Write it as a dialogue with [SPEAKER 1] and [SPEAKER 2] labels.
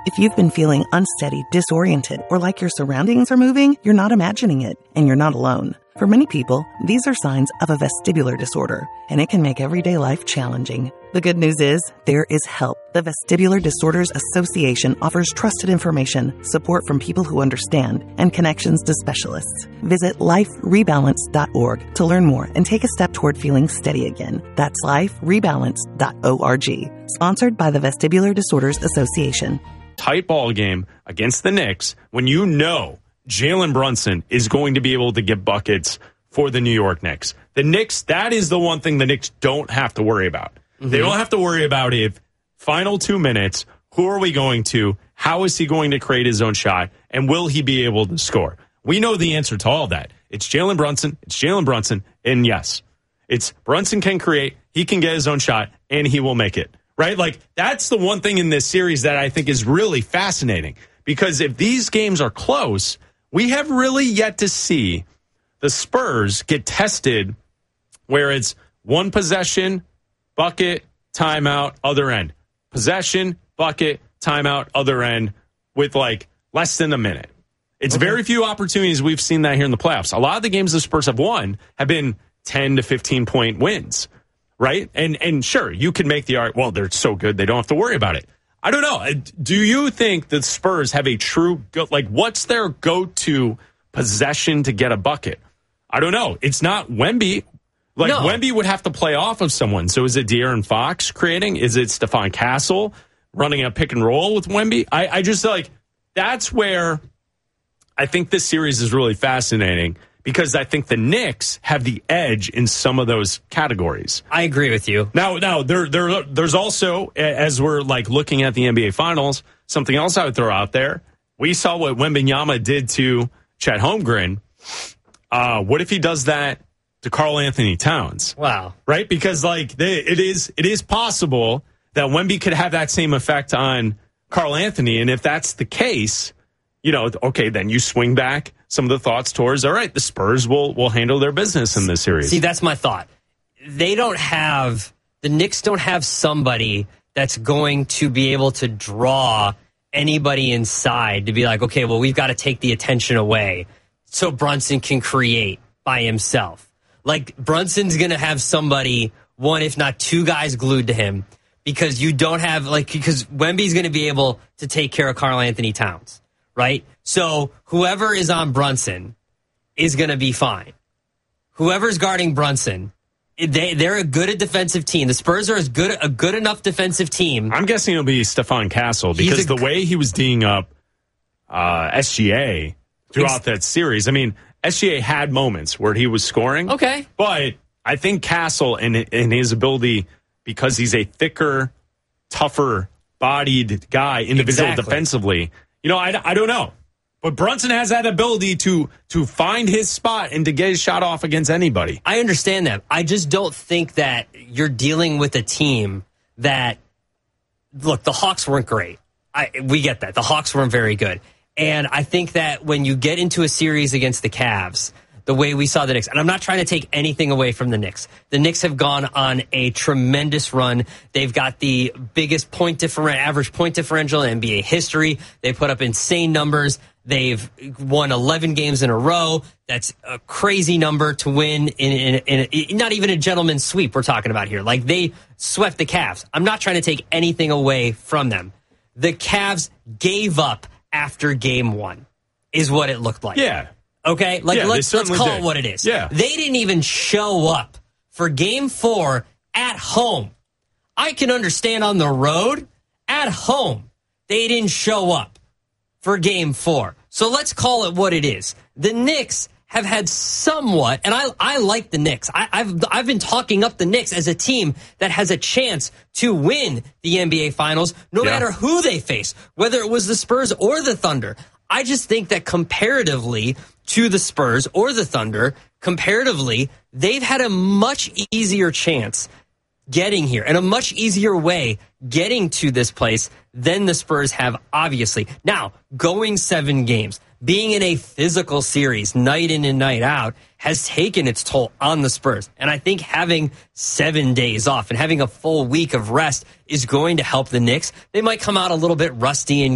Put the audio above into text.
[SPEAKER 1] If you've been feeling unsteady, disoriented, or like your surroundings are moving, you're not imagining it, and you're not alone. For many people, these are signs of a vestibular disorder, and it can make everyday life challenging. The good news is, there is help. The Vestibular Disorders Association offers trusted information, support from people who understand, and connections to specialists. Visit liferebalance.org to learn more and take a step toward feeling steady again. That's liferebalance.org. Sponsored by the Vestibular Disorders Association.
[SPEAKER 2] Tight ball game against the Knicks when you know Jalen Brunson is going to be able to get buckets for the New York Knicks. The Knicks, that is the one thing the Knicks don't have to worry about. Mm-hmm. They don't have to worry about if final 2 minutes, who are we going to, how is he going to create his own shot, and will he be able to score? We know the answer to all of that. It's Jalen Brunson, and yes, it's Brunson can create, he can get his own shot, and he will make it. Right? Like, that's the one thing in this series that I think is really fascinating. Because if these games are close, we have really yet to see the Spurs get tested where it's one possession, bucket, timeout, other end. Possession, bucket, timeout, other end with like less than a minute. It's very few opportunities we've seen that here in the playoffs. A lot of the games the Spurs have won have been 10 to 15 point wins. Right? And sure, you can make the argument, well, they're so good, they don't have to worry about it. I don't know. Do you think the Spurs have a true, what's their go-to possession to get a bucket? I don't know. It's not Wemby. No. Wemby would have to play off of someone. So is it De'Aaron Fox creating? Is it Stephon Castle running a pick and roll with Wemby? I just that's where I think this series is really fascinating. Because I think the Knicks have the edge in some of those categories.
[SPEAKER 3] I agree with you.
[SPEAKER 2] Now there's also, as we're looking at the NBA Finals, something else I would throw out there. We saw what Wembanyama did to Chet Holmgren. What if he does that to Karl Anthony Towns?
[SPEAKER 3] Wow.
[SPEAKER 2] Right? Because it is possible that Wemby could have that same effect on Karl Anthony, and if that's the case, okay, then you swing back some of the thoughts towards, all right, the Spurs will handle their business in this series.
[SPEAKER 3] See, that's my thought. The Knicks don't have somebody that's going to be able to draw anybody inside to be like, okay, well, we've got to take the attention away so Brunson can create by himself. Brunson's going to have somebody, one, if not two guys glued to him because you don't have, because Wemby's going to be able to take care of Karl Anthony Towns. Right? So whoever is on Brunson is going to be fine. Whoever's guarding Brunson, they're a good defensive team. The Spurs are a good enough defensive team.
[SPEAKER 2] I'm guessing it'll be Stephon Castle because the way he was D'ing up SGA throughout that series. I mean, SGA had moments where he was scoring.
[SPEAKER 3] Okay.
[SPEAKER 2] But I think Castle and his ability, because he's a thicker, tougher bodied guy individually defensively, I don't know. But Brunson has that ability to find his spot and to get his shot off against anybody.
[SPEAKER 3] I understand that. I just don't think that you're dealing with a team that, look, the Hawks weren't great. We get that. The Hawks weren't very good. And I think that when you get into a series against the Cavs, the way we saw the Knicks, and I'm not trying to take anything away from the Knicks. The Knicks have gone on a tremendous run. They've got the biggest average point differential in NBA history. They put up insane numbers. They've won 11 games in a row. That's a crazy number to win in not even a gentleman's sweep we're talking about here. They swept the Cavs. I'm not trying to take anything away from them. The Cavs gave up after game one is what it looked like.
[SPEAKER 2] Yeah.
[SPEAKER 3] Okay, let's call it what it is.
[SPEAKER 2] Yeah.
[SPEAKER 3] They didn't even show up for game 4 at home. I can understand on the road. At home, they didn't show up for game 4. So let's call it what it is. The Knicks have had somewhat, and I like the Knicks. I've been talking up the Knicks as a team that has a chance to win the NBA Finals, no matter who they face, whether it was the Spurs or the Thunder. I just think that comparatively to the Spurs or the Thunder, comparatively, they've had a much easier chance getting here and a much easier way getting to this place than the Spurs have, obviously. Now, going 7 games, being in a physical series night in and night out has taken its toll on the Spurs. And I think having 7 days off and having a full week of rest is going to help the Knicks. They might come out a little bit rusty in